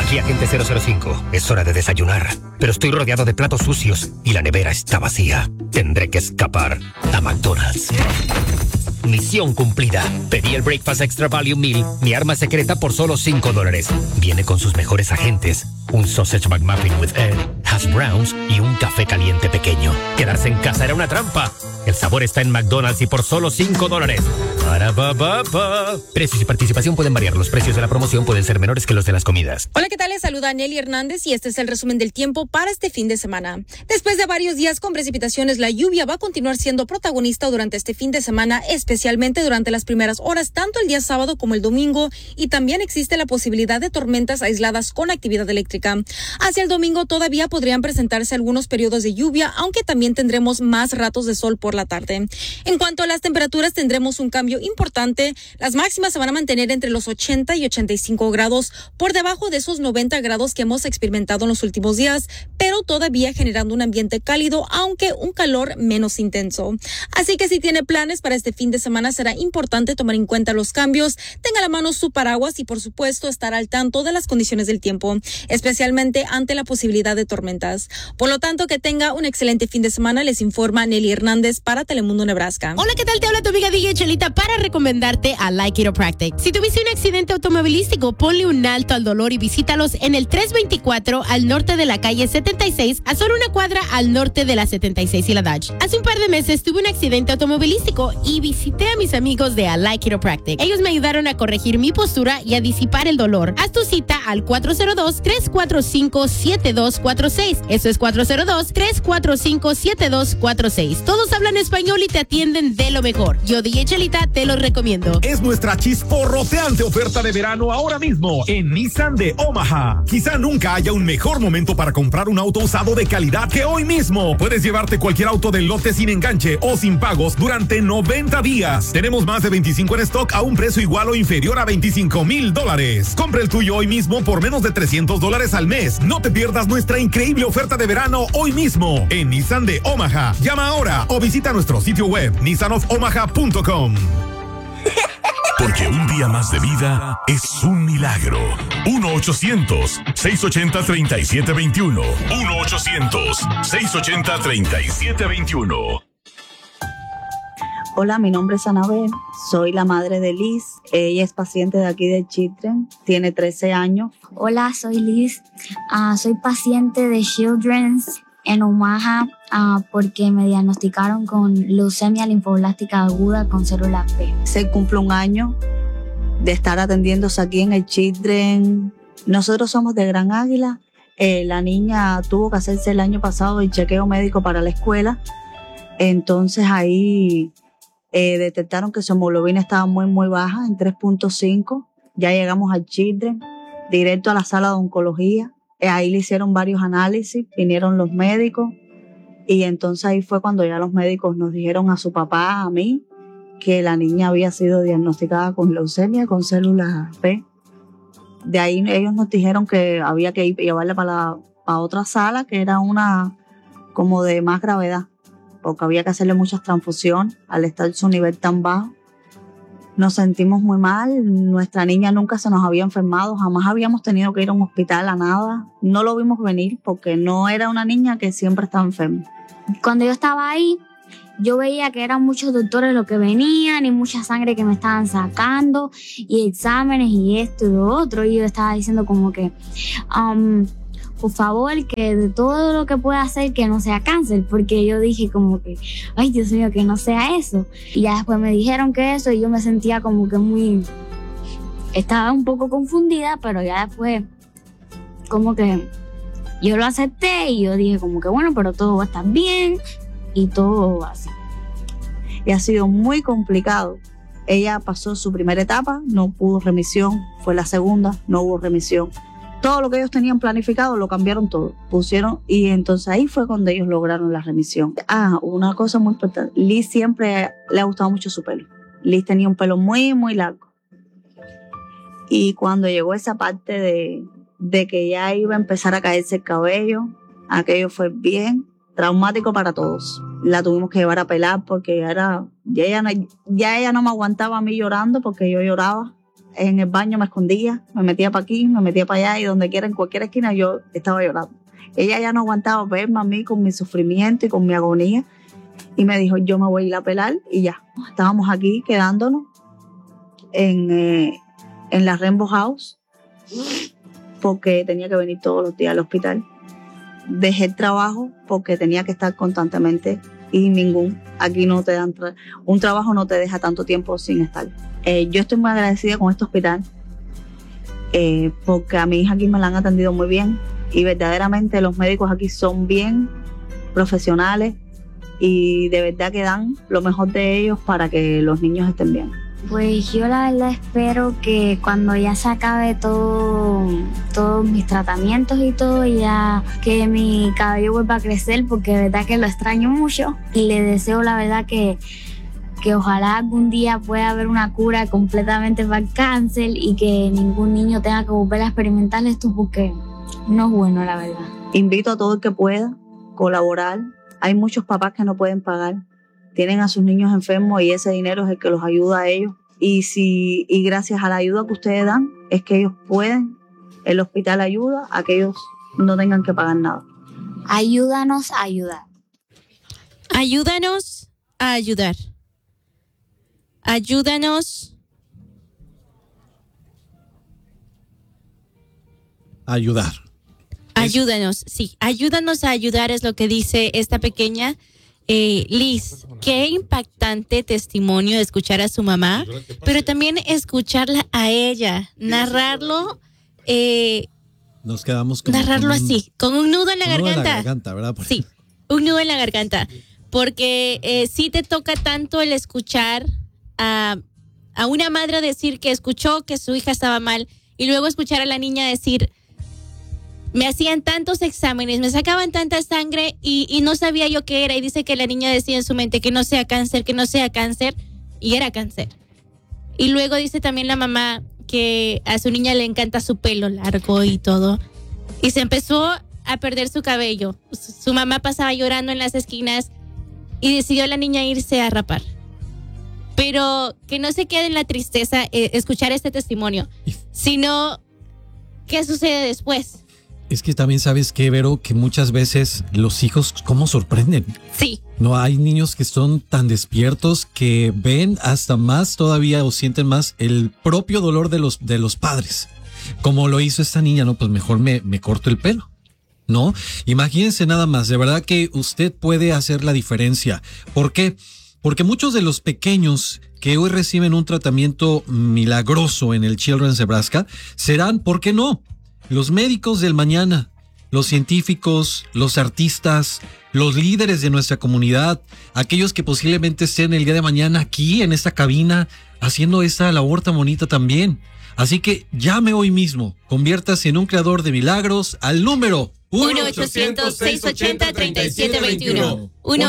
Aquí Agente 005. Es hora de desayunar, pero estoy rodeado de platos sucios y la nevera está vacía. Tendré que escapar a McDonald's. Misión cumplida. Pedí el Breakfast Extra Value Meal, mi arma secreta, por solo $5. Viene con sus mejores agentes, un Sausage McMuffin with egg, hash browns y un café caliente pequeño. Quedarse en casa era una trampa. El sabor está en McDonald's y por solo $5. Precios y participación pueden variar. Los precios de la promoción pueden ser menores que los de las comidas. Hola, ¿qué tal? Les saluda Nelly Hernández y este es el resumen del tiempo para este fin de semana. Después de varios días con precipitaciones, la lluvia va a continuar siendo protagonista durante este fin de semana, especialmente durante las primeras horas, tanto el día sábado como el domingo, y también existe la posibilidad de tormentas aisladas con actividad eléctrica. Hacia el domingo todavía podrían presentarse algunos periodos de lluvia, aunque también tendremos más ratos de sol por la tarde. En cuanto a las temperaturas, tendremos un cambio importante. Las máximas se van a mantener entre los 80 y 85 grados, por debajo de esos 90 grados que hemos experimentado en los últimos días, pero todavía generando un ambiente cálido, aunque un calor menos intenso. Así que si tiene planes para este fin de semana, será importante tomar en cuenta los cambios, tenga a la mano su paraguas y, por supuesto, estar al tanto de las condiciones del tiempo, especialmente ante la posibilidad de tormentas. Por lo tanto, que tenga un excelente fin de semana. Les informa Nelly Hernández para Telemundo, Nebraska. Hola, ¿qué tal? Te habla tu amiga DJ Chelita para recomendarte a Like Chiropractic. Si tuviste un accidente automovilístico, ponle un alto al dolor y visítalos en el 324 al norte de la calle 76, a solo una cuadra al norte de la 76 y la Dodge. Hace un par de meses tuve un accidente automovilístico y visité a mis amigos de Like Chiropractic. Ellos me ayudaron a corregir mi postura y a disipar el dolor. Haz tu cita al 402-345-7246. Eso es 402-345-7246. Todos hablan español y te atienden de lo mejor. Yo, DJ Chelita, te lo recomiendo. Es nuestra chisporroteante oferta de verano ahora mismo en Nissan de Omaha. Quizá nunca haya un mejor momento para comprar un auto usado de calidad que hoy mismo. Puedes llevarte cualquier auto del lote sin enganche o sin pagos durante 90 días. Tenemos más de 25 en stock a un precio igual o inferior a $25,000. Compra el tuyo hoy mismo por menos de $300 al mes. No te pierdas nuestra increíble oferta de verano hoy mismo en Nissan de Omaha. Llama ahora o visita nuestro sitio web nissanofomaha.com. Porque un día más de vida es un milagro. 1-800-680-3721. 1-800-680-3721. Hola, mi nombre es Anabel, soy la madre de Liz. Ella es paciente de aquí de Children, tiene 13 años. Hola, soy Liz, soy paciente de Children's en Omaha porque me diagnosticaron con leucemia linfoblástica aguda con células B. Se cumple un año de estar atendiéndose aquí en el Children. Nosotros somos de Gran Águila. La niña tuvo que hacerse el año pasado el chequeo médico para la escuela. Entonces ahí detectaron que su hemoglobina estaba muy baja, en 3.5. Ya llegamos al Children, directo a la sala de oncología. Ahí le hicieron varios análisis, vinieron los médicos y entonces ahí fue cuando ya los médicos nos dijeron a su papá, a mí, que la niña había sido diagnosticada con leucemia, con células B. De ahí ellos nos dijeron que había que llevarla para otra sala, que era una como de más gravedad, porque había que hacerle muchas transfusiones al estar su nivel tan bajo. Nos sentimos muy mal, nuestra niña nunca se nos había enfermado, jamás habíamos tenido que ir a un hospital, a nada. No lo vimos venir porque no era una niña que siempre estaba enferma. Cuando yo estaba ahí, yo veía que eran muchos doctores los que venían y mucha sangre que me estaban sacando y exámenes y esto y lo otro. Y yo estaba diciendo como que, por favor, que de todo lo que pueda hacer que no sea cáncer, porque yo dije como que, ay Dios mío, que no sea eso. Y ya después me dijeron que eso y yo me sentía como que estaba un poco confundida, pero ya después como que yo lo acepté y yo dije como que bueno, pero todo va a estar bien y todo así. Y ha sido muy complicado. Ella pasó su primera etapa, no pudo remisión, fue la segunda, no hubo remisión. Todo lo que ellos tenían planificado lo cambiaron todo, pusieron, y entonces ahí fue cuando ellos lograron la remisión. Una cosa muy importante, Liz siempre le ha gustado mucho su pelo. Liz tenía un pelo muy largo. Y cuando llegó esa parte de que ya iba a empezar a caerse el cabello, aquello fue bien traumático para todos. La tuvimos que llevar a pelar porque ya ella no me aguantaba a mí llorando porque yo lloraba. en el baño me escondía, me metía para aquí, me metía para allá y donde quiera, en cualquier esquina, yo estaba llorando. Ella ya no aguantaba verme a mí con mi sufrimiento y con mi agonía y me dijo, yo me voy a ir a pelar y ya. Estábamos aquí quedándonos en la Rainbow House porque tenía que venir todos los días al hospital. Dejé el trabajo porque tenía que estar constantemente y aquí no te dan, un trabajo no te deja tanto tiempo sin estar. Yo estoy muy agradecida con este hospital porque a mi hija aquí me la han atendido muy bien y verdaderamente los médicos aquí son bien profesionales y de verdad que dan lo mejor de ellos para que los niños estén bien. Pues yo la verdad espero que cuando ya se acabe todos mis tratamientos y todo, ya que mi cabello vuelva a crecer, porque de verdad que lo extraño mucho. Y le deseo la verdad que ojalá algún día pueda haber una cura completamente para el cáncer y que ningún niño tenga que volver a experimentar esto porque no es bueno, la verdad. Invito a todo el que pueda colaborar. Hay muchos papás que no pueden pagar. Tienen a sus niños enfermos y ese dinero es el que los ayuda a ellos. Y gracias a la ayuda que ustedes dan, es que ellos pueden, el hospital ayuda a que ellos no tengan que pagar nada. Ayúdanos a ayudar. Ayúdanos a ayudar. Ayúdanos a ayudar. Ayúdanos, sí. Ayúdanos a ayudar es lo que dice esta pequeña. Liz, qué impactante testimonio de escuchar a su mamá, pero también escucharla a ella, narrarlo. Nos quedamos como narrarlo así, con un nudo en la garganta. Un nudo en la garganta, ¿verdad? Sí, un nudo en la garganta, porque sí te toca tanto el escuchar a una madre decir que escuchó que su hija estaba mal y luego escuchar a la niña decir, me hacían tantos exámenes, me sacaban tanta sangre y no sabía yo qué era. Y dice que la niña decía en su mente que no sea cáncer, y era cáncer. Y luego dice también la mamá que a su niña le encanta su pelo largo y todo. Y se empezó a perder su cabello. Su mamá pasaba llorando en las esquinas y decidió la niña irse a rapar. Pero que no se quede en la tristeza escuchar este testimonio, sino qué sucede después. Es que también sabes que, Vero, que muchas veces los hijos cómo sorprenden. Sí. No, hay niños que son tan despiertos que ven hasta más todavía o sienten más el propio dolor de los padres. Como lo hizo esta niña, no, pues mejor me corto el pelo. ¿No? Imagínense nada más, de verdad que usted puede hacer la diferencia. ¿Por qué? Porque muchos de los pequeños que hoy reciben un tratamiento milagroso en el Children's Nebraska serán, ¿por qué no?, los médicos del mañana, los científicos, los artistas, los líderes de nuestra comunidad, aquellos que posiblemente estén el día de mañana aquí en esta cabina haciendo esta labor tan bonita también. Así que llame hoy mismo, conviértase en un creador de milagros al número 1-800-680-3721.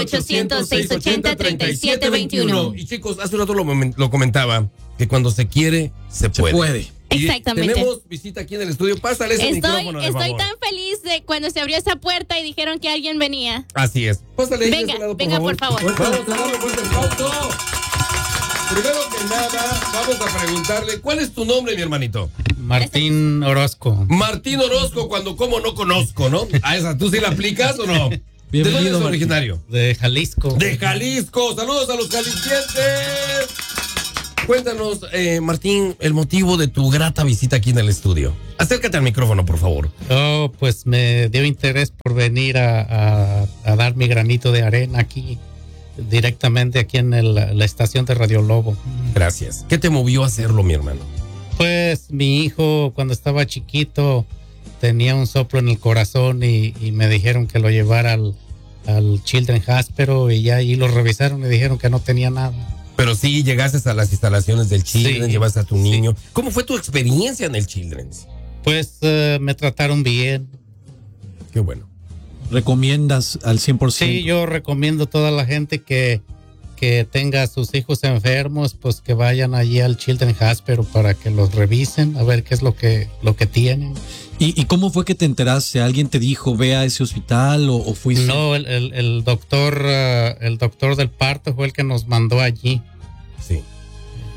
1-800-680-3721. Y chicos, hace un rato lo comentaba, que cuando se quiere, se puede. Exactamente. Tenemos visita aquí en el estudio. Pásale ese micrófono, de Estoy favor. tan feliz de cuando se abrió esa puerta y dijeron que alguien venía. Así es. Pásale venga, de ese lado, por favor. Vamos a darle fuerte aplauso. Primero que nada, vamos a preguntarle, ¿cuál es tu nombre, mi hermanito? Martín Orozco. Martín Orozco, cuando como no conozco, ¿no? ¿A esa tú sí la aplicas o no? Bienvenido, ¿De dónde es Martín. originario? De Jalisco. De Jalisco. Saludos a los jaliscienses. Cuéntanos, Martín, el motivo de tu grata visita aquí en el estudio. Acércate al micrófono, por favor. Oh, pues me dio interés por venir a dar mi granito de arena aquí, directamente aquí en la estación de Radio Lobo. Gracias. ¿Qué te movió a hacerlo, mi hermano? Pues mi hijo, cuando estaba chiquito, tenía un soplo en el corazón y me dijeron que lo llevara al Children's Hospital y ya ahí lo revisaron y dijeron que no tenía nada. Pero sí llegaste a las instalaciones del Children's, Sí, llevaste a tu niño. sí. ¿Cómo fue tu experiencia en el Children's? Pues me trataron bien. Qué bueno. ¿Recomiendas al 100%? Sí, yo recomiendo a toda la gente que tenga a sus hijos enfermos, pues que vayan allí al Children's Hospital para que los revisen, a ver qué es lo que tienen. ¿Y cómo fue que te enteraste? ¿Alguien te dijo, ve a ese hospital o fuiste? No, el doctor del parto fue el que nos mandó allí. Sí.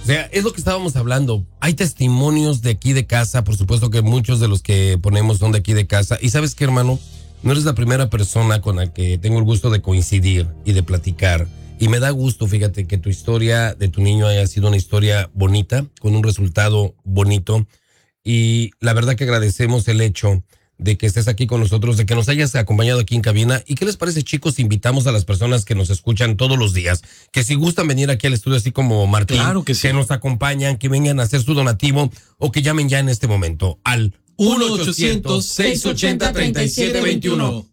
O sea, es lo que estábamos hablando. Hay testimonios de aquí de casa, por supuesto que muchos de los que ponemos son de aquí de casa. Y ¿sabes qué, hermano? No eres la primera persona con la que tengo el gusto de coincidir y de platicar. Y me da gusto, fíjate, que tu historia de tu niño haya sido una historia bonita, con un resultado bonito. Y la verdad que agradecemos el hecho de que estés aquí con nosotros, de que nos hayas acompañado aquí en cabina. ¿Y qué les parece, chicos? Invitamos a las personas que nos escuchan todos los días, que si gustan venir aquí al estudio, así como Martín, claro que sí, que nos acompañan, que vengan a hacer su donativo o que llamen ya en este momento al 1-800-680-3721.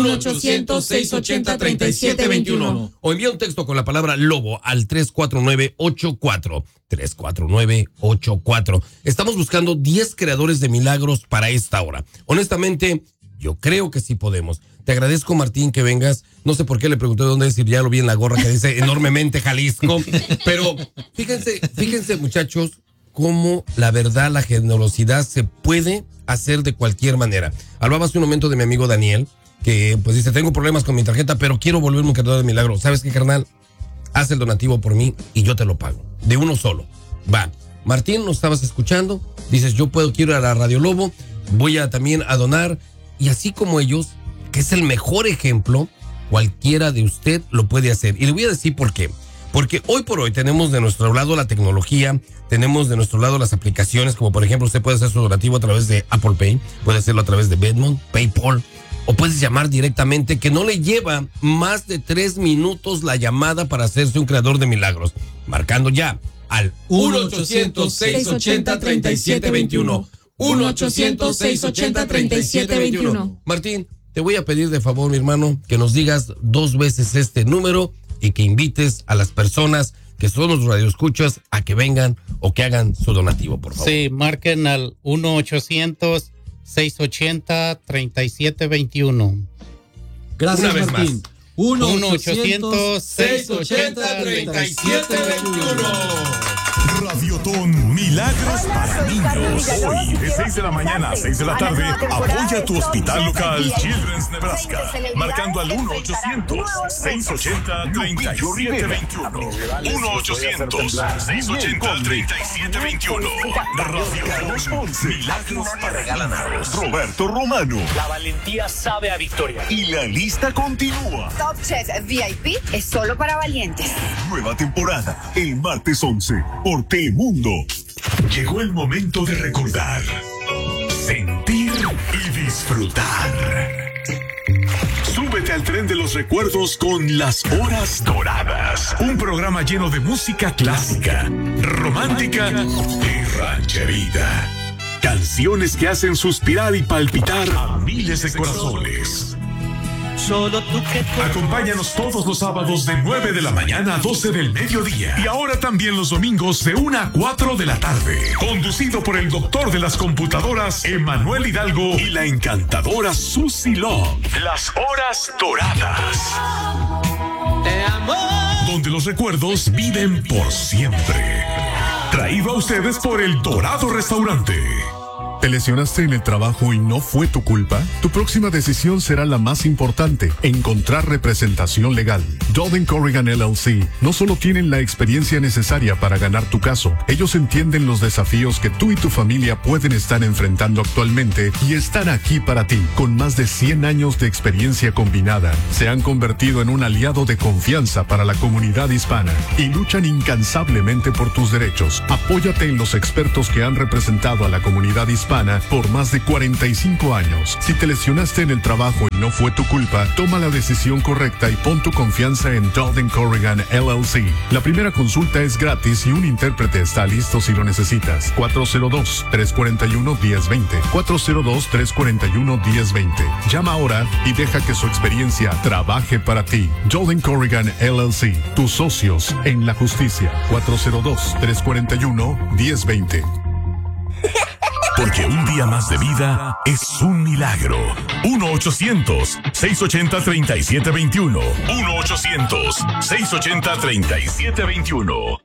1-800-680-3721. O envía un texto con la palabra lobo al 349-84. 349-84. Estamos buscando 10 creadores de milagros para esta hora. Honestamente, yo creo que sí podemos. Te agradezco, Martín, que vengas. No sé por qué le pregunté dónde es, y ya lo vi en la gorra que dice enormemente Jalisco. Pero fíjense, muchachos, cómo la verdad, la generosidad se puede hacer de cualquier manera. Hablaba hace un momento de mi amigo Daniel, que pues dice, tengo problemas con mi tarjeta, pero quiero volverme un creador de milagros. ¿Sabes qué, carnal? Haz el donativo por mí y yo te lo pago. De uno solo. Va. Martín, nos estabas escuchando. Dices, quiero ir a la Radio Lobo. Voy a también a donar. Y así como ellos, que es el mejor ejemplo, cualquiera de usted lo puede hacer. Y le voy a decir por qué. Porque hoy por hoy tenemos de nuestro lado la tecnología, tenemos de nuestro lado las aplicaciones, como por ejemplo usted puede hacer su donativo a través de Apple Pay, puede hacerlo a través de Venmo, PayPal, o puedes llamar directamente, que no le lleva más de 3 minutos la llamada para hacerse un creador de milagros. Marcando ya al 1-800-680-3721. 1-800-680-3721. Martín, te voy a pedir de favor, mi hermano, que nos digas 2 veces este número y que invites a las personas que son los radioescuchas a que vengan o que hagan su donativo, por favor. Sí, marquen al 1-800-680-3721. Gracias, una vez Martín. Más. 1-800-680-3721. Radiotón Milagros para Niños. Hoy, de 6 de la mañana a 6 de la tarde, apoya a tu hospital local Children's Nebraska. Marcando al 1-800-680-3721. 1-800-680-3721. Radiotón Milagros para Niños. Roberto Romano. La valentía sabe a victoria. Y la lista continúa. Top Chef VIP es solo para valientes. Nueva temporada, el martes 11, por Telemundo. Llegó el momento de recordar, sentir y disfrutar. Súbete al tren de los recuerdos con Las Horas Doradas. Un programa lleno de música clásica, romántica y rancherita. Canciones que hacen suspirar y palpitar a miles de corazones. Solo tú que... Acompáñanos todos los sábados de 9 de la mañana a 12 del mediodía. Y ahora también los domingos de 1 a 4 de la tarde. Conducido por el doctor de las computadoras, Emanuel Hidalgo, y la encantadora Susie Love. Las Horas Doradas. Te amo. Donde los recuerdos viven por siempre. Traído a ustedes por El Dorado Restaurante. ¿Te lesionaste en el trabajo y no fue tu culpa? Tu próxima decisión será la más importante: encontrar representación legal. Dowden Corrigan LLC no solo tienen la experiencia necesaria para ganar tu caso, ellos entienden los desafíos que tú y tu familia pueden estar enfrentando actualmente y están aquí para ti. Con más de 100 años de experiencia combinada, se han convertido en un aliado de confianza para la comunidad hispana y luchan incansablemente por tus derechos. Apóyate en los expertos que han representado a la comunidad hispana por más de 45 años. Si te lesionaste en el trabajo y no fue tu culpa, toma la decisión correcta y pon tu confianza en Dowden Corrigan LLC. La primera consulta es gratis y un intérprete está listo si lo necesitas. 402-341-1020. 402-341-1020. Llama ahora y deja que su experiencia trabaje para ti. Dowden Corrigan LLC, tus socios en la justicia. 402-341-1020. Porque un día más de vida es un milagro. 1-800-680-3721. 1-800-680-3721.